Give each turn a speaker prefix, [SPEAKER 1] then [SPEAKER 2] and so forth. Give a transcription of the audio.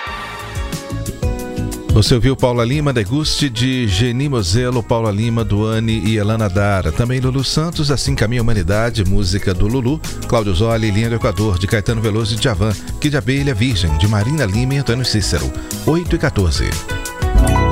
[SPEAKER 1] Você ouviu Paula Lima, Deguste, de Geni Moselo, Paula Lima, Duane e Elana Dara. Também Lulu Santos, Assim Caminha a Humanidade, música do Lulu. Cláudio Zoli, Linha do Equador, de Caetano Veloso e Djavan. Kid Abelha, Virgem, de Marina Lima e Antônio Cícero. 8h14.